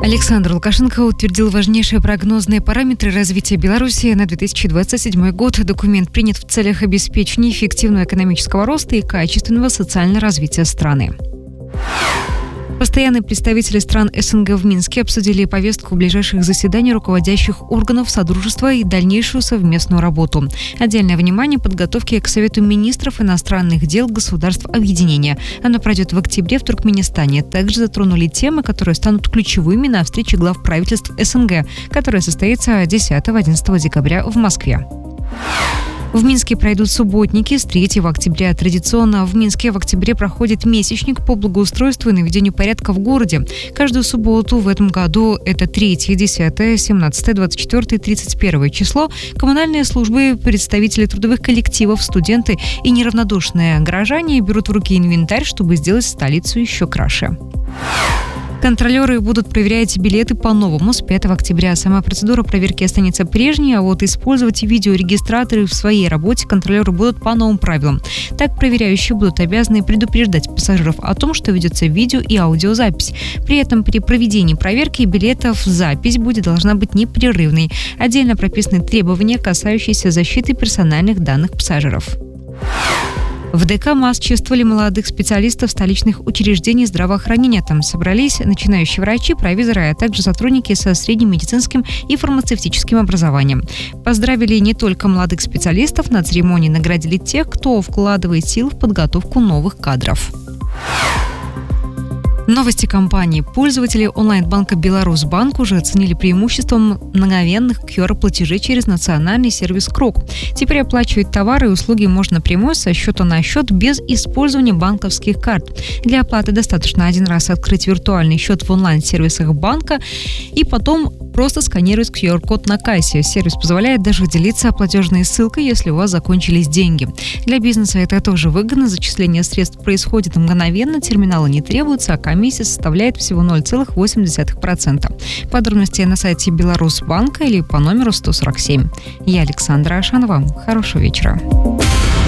Александр Лукашенко утвердил важнейшие прогнозные параметры развития Беларуси на 2027 год. Документ принят в целях обеспечения эффективного экономического роста и качественного социального развития страны. Постоянные представители стран СНГ в Минске обсудили повестку ближайших заседаний руководящих органов Содружества и дальнейшую совместную работу. Отдельное внимание подготовке к Совету министров иностранных дел государств объединения. Оно пройдет в октябре в Туркменистане. Также затронули темы, которые станут ключевыми на встрече глав правительств СНГ, которая состоится 10-11 декабря в Москве. В Минске пройдут субботники с 3 октября. Традиционно в Минске в октябре проходит месячник по благоустройству и наведению порядка в городе. Каждую субботу в этом году, это 3, 10, 17, 24 и 31 число, коммунальные службы, представители трудовых коллективов, студенты и неравнодушные горожане берут в руки инвентарь, чтобы сделать столицу еще краше. Контролеры будут проверять билеты по-новому с 5 октября. Сама процедура проверки останется прежней, а вот использовать видеорегистраторы в своей работе контролеры будут по новым правилам. Так, проверяющие будут обязаны предупреждать пассажиров о том, что ведется видео и аудиозапись. При этом при проведении проверки билетов запись должна быть непрерывной. Отдельно прописаны требования, касающиеся защиты персональных данных пассажиров. В ДК МАЗ чествовали молодых специалистов столичных учреждений здравоохранения. Там собрались начинающие врачи, провизоры, а также сотрудники со средним медицинским и фармацевтическим образованием. Поздравили не только молодых специалистов, на церемонии наградили тех, кто вкладывает силы в подготовку новых кадров. Новости компании. Пользователи онлайн-банка «Беларусьбанк» уже оценили преимуществом мгновенных QR-платежей через национальный сервис «Крок». Теперь оплачивать товары и услуги можно напрямую со счета на счет без использования банковских карт. Для оплаты достаточно один раз открыть виртуальный счет в онлайн-сервисах банка и потом просто сканировать QR-код на кассе. Сервис позволяет даже делиться платежной ссылкой, если у вас закончились деньги. Для бизнеса это тоже выгодно. Зачисление средств происходит мгновенно, терминалы не требуются, а комиссия составляет всего 0,8%. Подробности на сайте Беларусьбанка или по номеру 147. Я Александра Ашанова. Хорошего вечера.